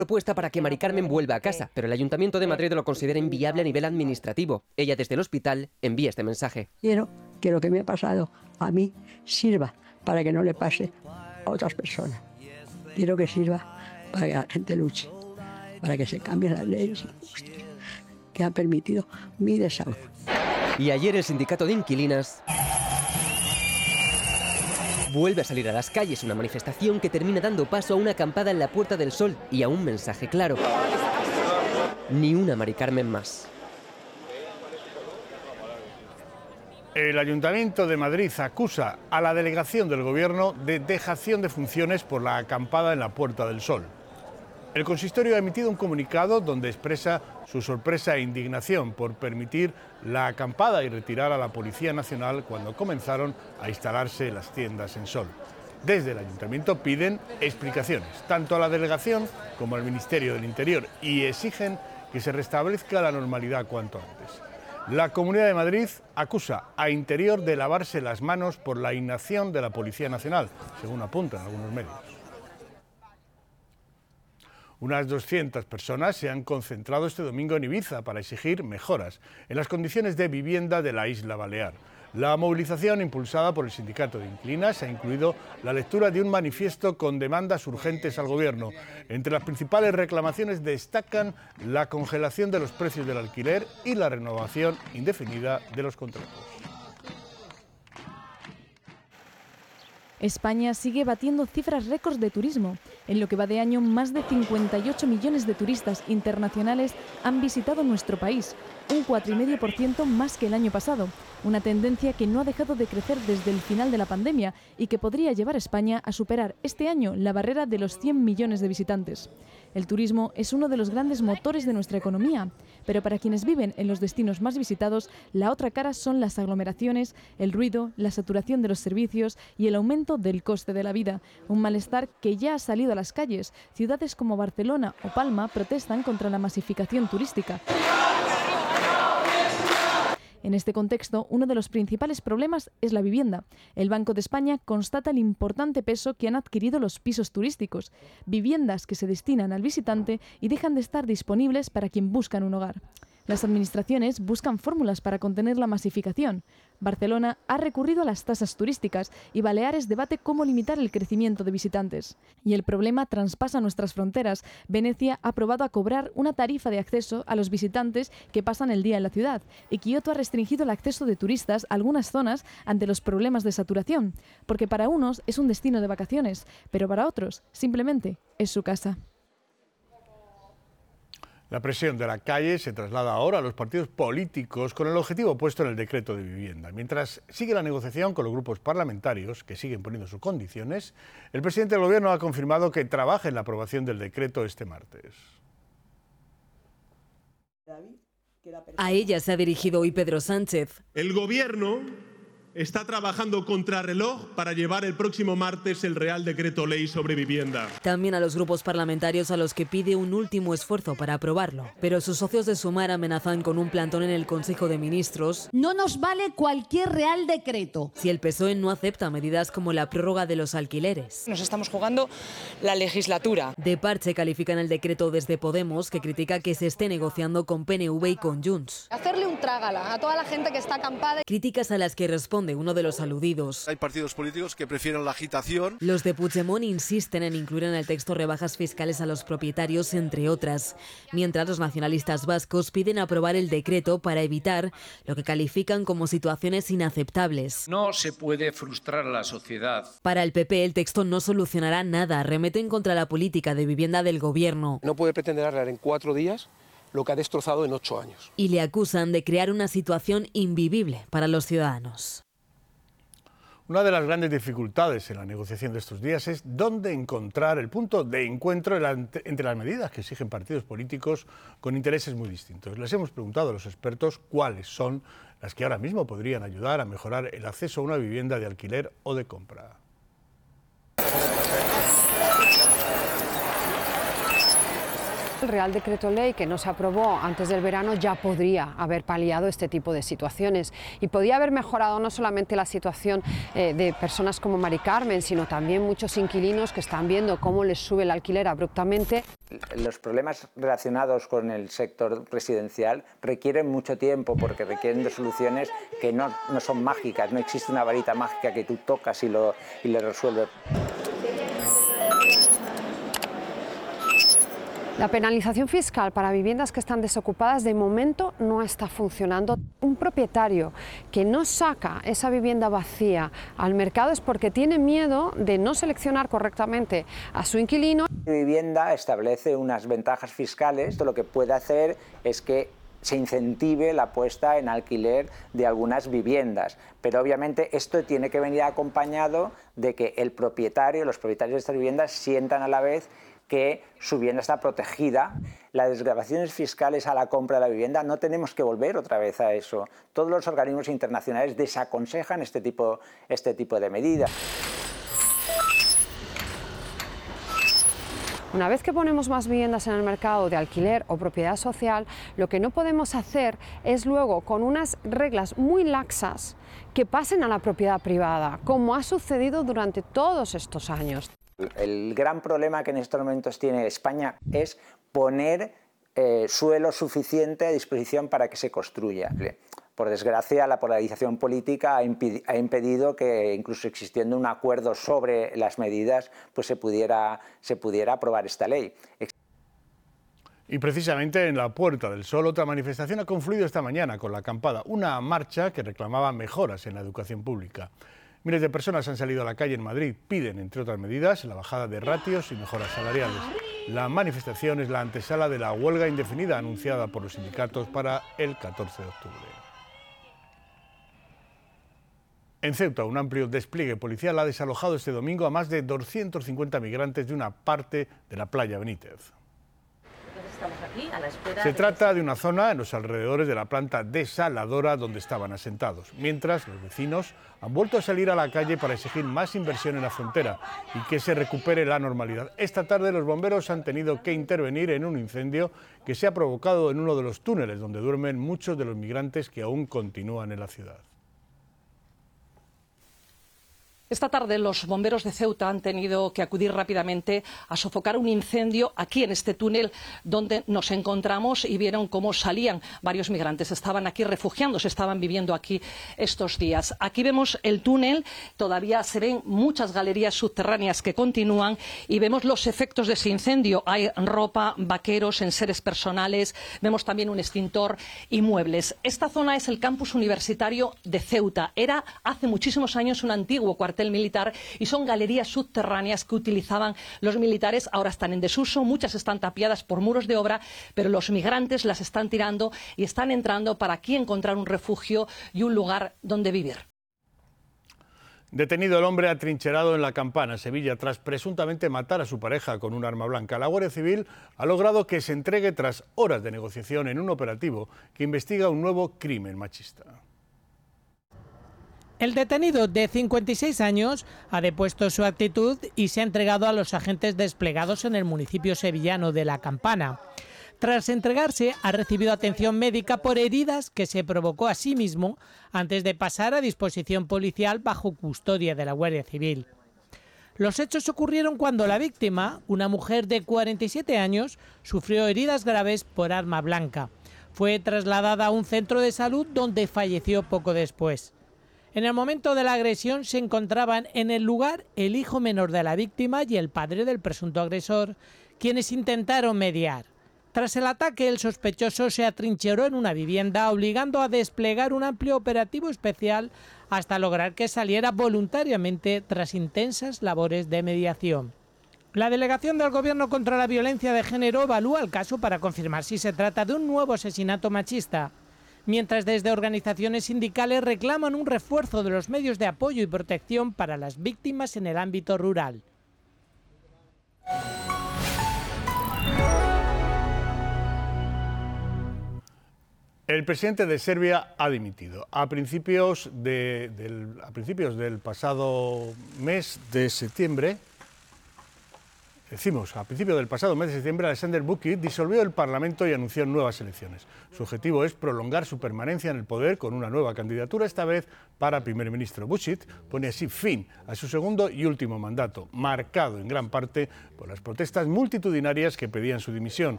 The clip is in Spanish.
propuesta para que Mari Carmen vuelva a casa, pero el Ayuntamiento de Madrid lo considera inviable a nivel administrativo. Ella desde el hospital envía este mensaje. Quiero que lo que me ha pasado a mí sirva para que no le pase a otras personas. Quiero que sirva para que la gente luche, para que se cambien las leyes injustas que han permitido mi desahucio. Y ayer el sindicato de inquilinas vuelve a salir a las calles, una manifestación que termina dando paso a una acampada en la Puerta del Sol y a un mensaje claro: ni una Mari Carmen más. El Ayuntamiento de Madrid acusa a la delegación del Gobierno de dejación de funciones por la acampada en la Puerta del Sol. El consistorio ha emitido un comunicado donde expresa su sorpresa e indignación por permitir la acampada y retirar a la Policía Nacional cuando comenzaron a instalarse las tiendas en Sol. Desde el Ayuntamiento piden explicaciones, tanto a la delegación como al Ministerio del Interior, y exigen que se restablezca la normalidad cuanto antes. La Comunidad de Madrid acusa a Interior de lavarse las manos por la inacción de la Policía Nacional, según apuntan algunos medios. Unas 200 personas se han concentrado este domingo en Ibiza para exigir mejoras en las condiciones de vivienda de la isla Balear. La movilización, impulsada por el sindicato de inquilinas, ha incluido la lectura de un manifiesto con demandas urgentes al Gobierno. Entre las principales reclamaciones destacan la congelación de los precios del alquiler y la renovación indefinida de los contratos. España sigue batiendo cifras récords de turismo. En lo que va de año, más de 58 millones de turistas internacionales han visitado nuestro país, un 4,5% más que el año pasado. Una tendencia que no ha dejado de crecer desde el final de la pandemia y que podría llevar a España a superar este año la barrera de los 100 millones de visitantes. El turismo es uno de los grandes motores de nuestra economía, pero para quienes viven en los destinos más visitados, la otra cara son las aglomeraciones, el ruido, la saturación de los servicios y el aumento del coste de la vida. Un malestar que ya ha salido a las calles. Ciudades como Barcelona o Palma protestan contra la masificación turística. En este contexto, uno de los principales problemas es la vivienda. El Banco de España constata el importante peso que han adquirido los pisos turísticos, viviendas que se destinan al visitante y dejan de estar disponibles para quien buscan un hogar. Las administraciones buscan fórmulas para contener la masificación. Barcelona ha recurrido a las tasas turísticas y Baleares debate cómo limitar el crecimiento de visitantes. Y el problema traspasa nuestras fronteras. Venecia ha probado a cobrar una tarifa de acceso a los visitantes que pasan el día en la ciudad. Y Kioto ha restringido el acceso de turistas a algunas zonas ante los problemas de saturación. Porque para unos es un destino de vacaciones, pero para otros simplemente es su casa. La presión de la calle se traslada ahora a los partidos políticos con el objetivo puesto en el decreto de vivienda. Mientras sigue la negociación con los grupos parlamentarios, que siguen poniendo sus condiciones, el presidente del Gobierno ha confirmado que trabaja en la aprobación del decreto este martes. A ella se ha dirigido hoy Pedro Sánchez. El Gobierno está trabajando contrarreloj para llevar el próximo martes el Real Decreto Ley sobre vivienda. También a los grupos parlamentarios a los que pide un último esfuerzo para aprobarlo. Pero sus socios de Sumar amenazan con un plantón en el Consejo de Ministros. No nos vale cualquier Real Decreto. Si el PSOE no acepta medidas como la prórroga de los alquileres. Nos estamos jugando la legislatura. De parche califican el decreto desde Podemos, que critica que se esté negociando con PNV y con Junts. Hacerle un trágala a toda la gente que está acampada. Críticas a las que responde uno de los aludidos. Hay partidos políticos que prefieren la agitación. Los de Puigdemont insisten en incluir en el texto rebajas fiscales a los propietarios, entre otras. Mientras los nacionalistas vascos piden aprobar el decreto para evitar lo que califican como situaciones inaceptables. No se puede frustrar a la sociedad. Para el PP el texto no solucionará nada. Remeten contra la política de vivienda del Gobierno. No puede pretender arreglar en 4 días lo que ha destrozado en 8 años. Y le acusan de crear una situación invivible para los ciudadanos. Una de las grandes dificultades en la negociación de estos días es dónde encontrar el punto de encuentro entre las medidas que exigen partidos políticos con intereses muy distintos. Les hemos preguntado a los expertos cuáles son las que ahora mismo podrían ayudar a mejorar el acceso a una vivienda de alquiler o de compra. El Real Decreto Ley que no se aprobó antes del verano ya podría haber paliado este tipo de situaciones y podría haber mejorado no solamente la situación de personas como Mari Carmen, sino también muchos inquilinos que están viendo cómo les sube el alquiler abruptamente. Los problemas relacionados con el sector residencial requieren mucho tiempo porque requieren de soluciones que no son mágicas, no existe una varita mágica que tú tocas y lo resuelves. La penalización fiscal para viviendas que están desocupadas de momento no está funcionando. Un propietario que no saca esa vivienda vacía al mercado es porque tiene miedo de no seleccionar correctamente a su inquilino. La vivienda establece unas ventajas fiscales. Esto lo que puede hacer es que se incentive la puesta en alquiler de algunas viviendas. Pero obviamente esto tiene que venir acompañado de que el propietario, los propietarios de estas viviendas sientan a la vez que su vivienda está protegida. Las desgravaciones fiscales a la compra de la vivienda, no tenemos que volver otra vez a eso. Todos los organismos internacionales desaconsejan este tipo de medidas. Una vez que ponemos más viviendas en el mercado de alquiler o propiedad social, lo que no podemos hacer es luego, con unas reglas muy laxas, que pasen a la propiedad privada, como ha sucedido durante todos estos años. El gran problema que en estos momentos tiene España es poner suelo suficiente a disposición para que se construya. Por desgracia, la polarización política ha impedido que, incluso existiendo un acuerdo sobre las medidas, pues se pudiera aprobar esta ley. Y precisamente en la Puerta del Sol otra manifestación ha confluido esta mañana con la acampada, una marcha que reclamaba mejoras en la educación pública. Miles de personas han salido a la calle en Madrid, piden, entre otras medidas, la bajada de ratios y mejoras salariales. La manifestación es la antesala de la huelga indefinida anunciada por los sindicatos para el 14 de octubre. En Ceuta, un amplio despliegue policial ha desalojado este domingo a más de 250 migrantes de una parte de la playa Benítez. Se trata de una zona en los alrededores de la planta desaladora donde estaban asentados, mientras los vecinos han vuelto a salir a la calle para exigir más inversión en la frontera y que se recupere la normalidad. Esta tarde los bomberos han tenido que intervenir en un incendio que se ha provocado en uno de los túneles donde duermen muchos de los migrantes que aún continúan en la ciudad. Esta tarde los bomberos de Ceuta han tenido que acudir rápidamente a sofocar un incendio aquí en este túnel donde nos encontramos y vieron cómo salían varios migrantes. Estaban aquí refugiándose, estaban viviendo aquí estos días. Aquí vemos el túnel, todavía se ven muchas galerías subterráneas que continúan y vemos los efectos de ese incendio. Hay ropa, vaqueros, enseres personales, vemos también un extintor y muebles. Esta zona es el campus universitario de Ceuta. Era hace muchísimos años un antiguo cuartel militar y son galerías subterráneas que utilizaban los militares. Ahora están en desuso, muchas están tapiadas por muros de obra, pero los migrantes las están tirando y están entrando para aquí encontrar un refugio y un lugar donde vivir. Detenido el hombre atrincherado en La Campana, Sevilla, tras presuntamente matar a su pareja con un arma blanca. La Guardia Civil ha logrado que se entregue tras horas de negociación en un operativo que investiga un nuevo crimen machista. El detenido, de 56 años, ha depuesto su actitud y se ha entregado a los agentes desplegados en el municipio sevillano de La Campana. Tras entregarse, ha recibido atención médica por heridas que se provocó a sí mismo antes de pasar a disposición policial bajo custodia de la Guardia Civil. Los hechos ocurrieron cuando la víctima, una mujer de 47 años, sufrió heridas graves por arma blanca. Fue trasladada a un centro de salud donde falleció poco después. En el momento de la agresión se encontraban en el lugar el hijo menor de la víctima y el padre del presunto agresor, quienes intentaron mediar. Tras el ataque, el sospechoso se atrincheró en una vivienda, obligando a desplegar un amplio operativo especial hasta lograr que saliera voluntariamente tras intensas labores de mediación. La Delegación del Gobierno contra la Violencia de Género evalúa el caso para confirmar si se trata de un nuevo asesinato machista, mientras desde organizaciones sindicales reclaman un refuerzo de los medios de apoyo y protección para las víctimas en el ámbito rural. El presidente de Serbia ha dimitido. A principios del pasado mes de septiembre, Decimos, a principios del pasado mes de septiembre, Alexander Vučić disolvió el Parlamento y anunció nuevas elecciones. Su objetivo es prolongar su permanencia en el poder con una nueva candidatura, esta vez para primer ministro. Vučić pone así fin a su segundo y último mandato, marcado en gran parte por las protestas multitudinarias que pedían su dimisión.